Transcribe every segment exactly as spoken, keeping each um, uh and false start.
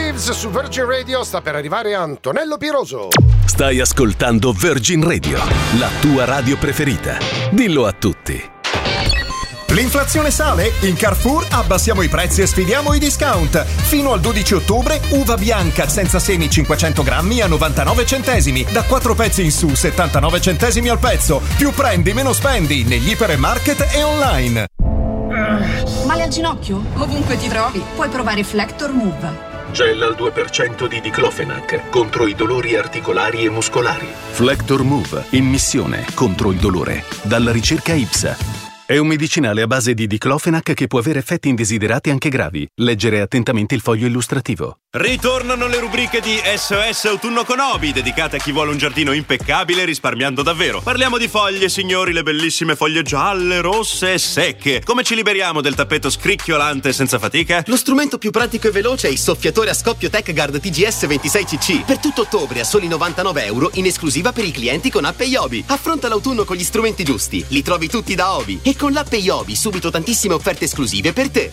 Reeves su Virgin Radio. Sta per arrivare Antonello Piroso. Stai ascoltando Virgin Radio, la tua radio preferita. Dillo a tutti. L'inflazione sale? In Carrefour abbassiamo i prezzi e sfidiamo i discount. Fino al dodici ottobre, uva bianca senza semi cinquecento grammi a novantanove centesimi. Da quattro pezzi in su, settantanove centesimi al pezzo. Più prendi, meno spendi, negli ipermarket e online. Male al ginocchio? Ovunque ti trovi, puoi provare Flector Move. Gel al due per cento di diclofenac contro i dolori articolari e muscolari. Flector Move, in missione contro il dolore. Dalla ricerca I P S A. È un medicinale a base di diclofenac che può avere effetti indesiderati anche gravi. Leggere attentamente il foglio illustrativo. Ritornano le rubriche di S O S Autunno con Obi, dedicate a chi vuole un giardino impeccabile risparmiando davvero. Parliamo di foglie, signori, le bellissime foglie gialle, rosse e secche. Come ci liberiamo del tappeto scricchiolante senza fatica? Lo strumento più pratico e veloce è il soffiatore a scoppio TechGuard T G S ventisei C C. Per tutto ottobre a soli novantanove euro in esclusiva per i clienti con app Iobi. Affronta l'autunno con gli strumenti giusti. Li trovi tutti da Obi. E con l'app Iobi subito tantissime offerte esclusive per te.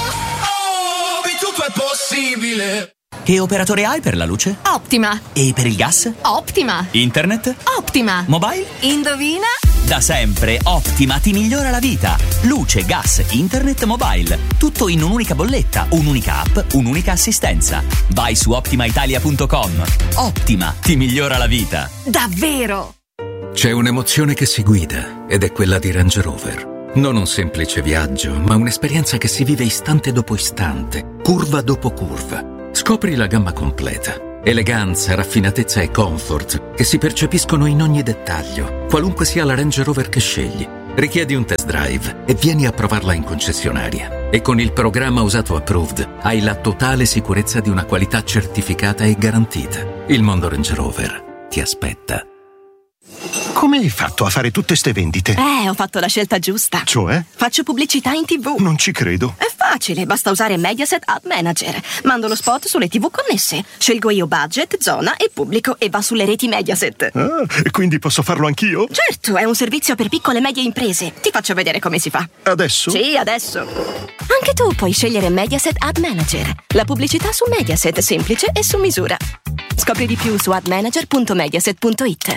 Obi, tutto è possibile. Che operatore hai per la luce? Optima. E per il gas? Ottima. Internet? Ottima. Mobile? Indovina? Da sempre Optima ti migliora la vita. Luce, gas, internet, mobile. Tutto in un'unica bolletta, un'unica app, un'unica assistenza. Vai su optima italia punto com. Optima ti migliora la vita. Davvero? C'è un'emozione che si guida ed è quella di Range Rover. Non un semplice viaggio, ma un'esperienza che si vive istante dopo istante, curva dopo curva. Scopri la gamma completa. Eleganza, raffinatezza e comfort che si percepiscono in ogni dettaglio, qualunque sia la Range Rover che scegli. Richiedi un test drive e vieni a provarla in concessionaria. E con il programma Usato Approved hai la totale sicurezza di una qualità certificata e garantita. Il mondo Range Rover ti aspetta. Come hai fatto a fare tutte ste vendite? Eh, ho fatto la scelta giusta. Cioè? Faccio pubblicità in tivù. Non ci credo. È facile, basta usare Mediaset Ad Manager. Mando lo spot sulle tivù connesse. Scelgo io budget, zona e pubblico e va sulle reti Mediaset. Ah, e quindi posso farlo anch'io? Certo, è un servizio per piccole e medie imprese. Ti faccio vedere come si fa. Adesso? Sì, adesso. Anche tu puoi scegliere Mediaset Ad Manager. La pubblicità su Mediaset, semplice e su misura. Scopri di più su ad manager punto mediaset punto it.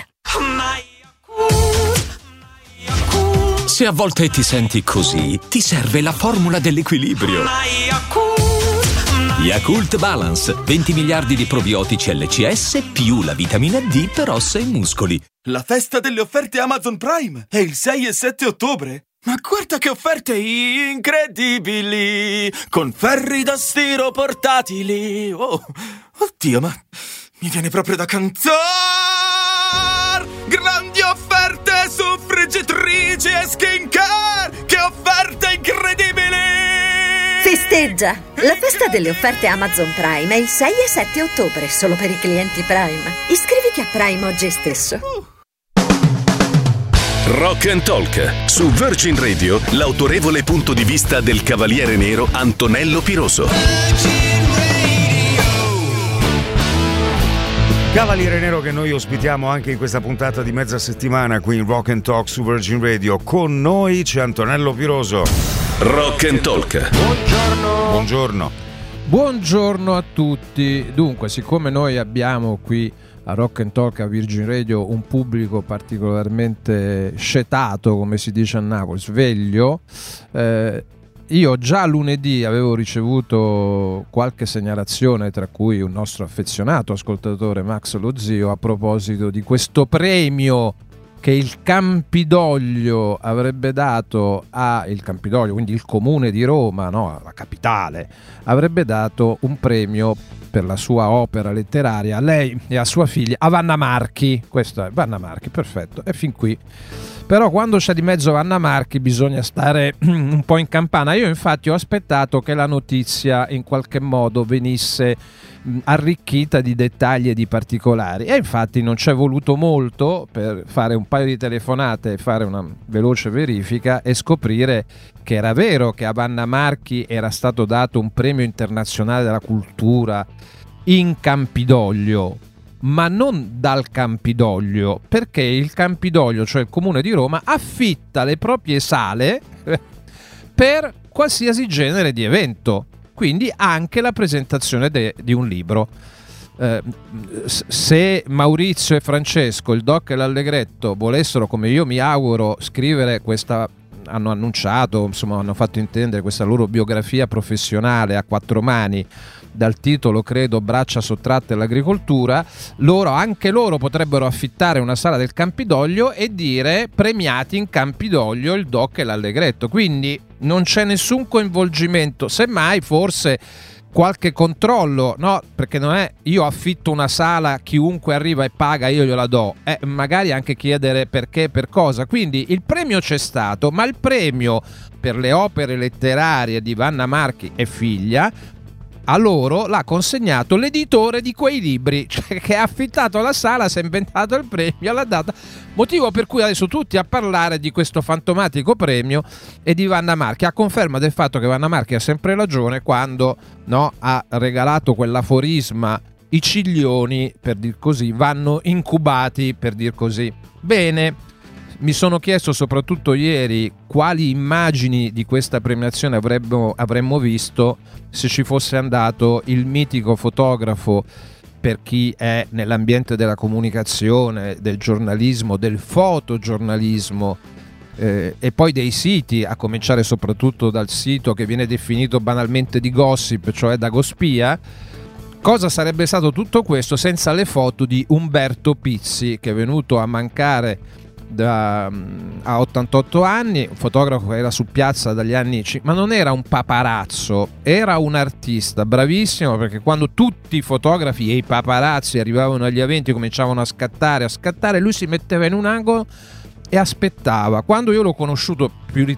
Se a volte ti senti così, ti serve la formula dell'equilibrio. Yakult Balance, venti miliardi di probiotici L C S più la vitamina D per ossa e muscoli. La festa delle offerte Amazon Prime è il sei e sette ottobre. Ma guarda che offerte incredibili! Con ferri da stiro portatili. Oh, oddio, ma mi viene proprio da cantare! Grandi offerte su friggitrici e skincare! Che offerte incredibili! Festeggia! La festa delle offerte Amazon Prime è il sei e sette ottobre, solo per i clienti Prime. Iscriviti a Prime oggi stesso. Rock and Talk. Su Virgin Radio, l'autorevole punto di vista del Cavaliere Nero Antonello Piroso. Cavaliere Nero che noi ospitiamo anche in questa puntata di mezza settimana qui in Rock and Talk su Virgin Radio. Con noi c'è Antonello Piroso. Rock and Talk. Buongiorno. Buongiorno. Buongiorno a tutti. Dunque, siccome noi abbiamo qui a Rock and Talk a Virgin Radio un pubblico particolarmente scetato, come si dice a Napoli, sveglio, eh, io già lunedì avevo ricevuto qualche segnalazione, tra cui un nostro affezionato ascoltatore Max Lo Zio, a proposito di questo premio che il Campidoglio avrebbe dato a il Campidoglio, quindi il comune di Roma, no, la capitale, avrebbe dato un premio per la sua opera letteraria a lei e a sua figlia, a Vanna Marchi. Questo è Vanna Marchi, perfetto, e fin qui. Però quando c'è di mezzo Vanna Marchi bisogna stare un po' in campana. Io infatti ho aspettato che la notizia in qualche modo venisse arricchita di dettagli e di particolari, e infatti non c'è voluto molto per fare un paio di telefonate e fare una veloce verifica e scoprire che era vero che a Vanna Marchi era stato dato un premio internazionale della cultura in Campidoglio, ma non dal Campidoglio, perché il Campidoglio, cioè il comune di Roma, affitta le proprie sale per qualsiasi genere di evento. quindi anche la presentazione de- di un libro. Eh, se Maurizio e Francesco, il Doc e l'Allegretto, volessero, come io mi auguro, scrivere questa, hanno annunciato, insomma hanno fatto intendere questa loro biografia professionale a quattro mani, dal titolo credo Braccia sottratte all'agricoltura, loro, anche loro potrebbero affittare una sala del Campidoglio e dire premiati in Campidoglio il Doc e l'Allegretto, quindi non c'è nessun coinvolgimento, semmai forse qualche controllo, no? Perché non è io affitto una sala, chiunque arriva e paga io gliela do, eh, magari anche chiedere perché, per cosa. Quindi il premio c'è stato, ma il premio per le opere letterarie di Vanna Marchi e figlia a loro l'ha consegnato l'editore di quei libri, cioè che ha affittato la sala, si è inventato il premio, l'ha data, motivo per cui adesso tutti a parlare di questo fantomatico premio e di Vanna Marchi, a conferma del fatto che Vanna Marchi ha sempre ragione quando, no, ha regalato quell'aforisma: i ciglioni, per dir così, vanno incubati, per dir così. Bene, mi sono chiesto soprattutto ieri quali immagini di questa premiazione avremmo, avremmo visto se ci fosse andato il mitico fotografo, per chi è nell'ambiente della comunicazione, del giornalismo, del fotogiornalismo eh, e poi dei siti, a cominciare soprattutto dal sito che viene definito banalmente di gossip, cioè Dagospia. Cosa sarebbe stato tutto questo senza le foto di Umberto Pizzi, che è venuto a mancare da, a ottantotto anni, un fotografo che era su piazza dagli anni cinquanta, ma non era un paparazzo, era un artista bravissimo, perché quando tutti i fotografi e i paparazzi arrivavano agli eventi cominciavano a scattare, a scattare, lui si metteva in un angolo e aspettava. Quando io l'ho conosciuto più di